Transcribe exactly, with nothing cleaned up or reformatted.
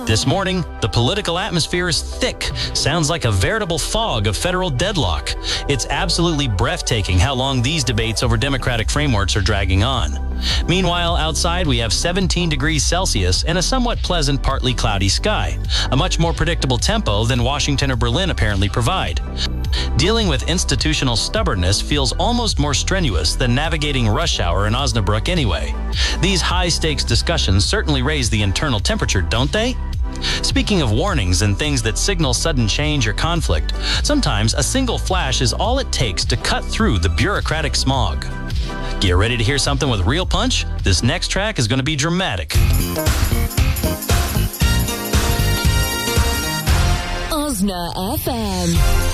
This morning, the political atmosphere is thick. Sounds like a veritable fog of federal deadlock. It's absolutely breathtaking how long these debates over Democratic frameworks are dragging on. Meanwhile, outside we have seventeen degrees Celsius and a somewhat pleasant, partly cloudy sky. A much more predictable tempo than Washington or Berlin apparently provide. Dealing with institutional stubbornness feels almost more strenuous than navigating rush hour in Osnabrück anyway. These high-stakes discussions certainly raise the internal temperature, don't they? Speaking of warnings and things that signal sudden change or conflict, sometimes a single flash is all it takes to cut through the bureaucratic smog. Get ready to hear something with real punch? This next track is going to be dramatic. Osna F M.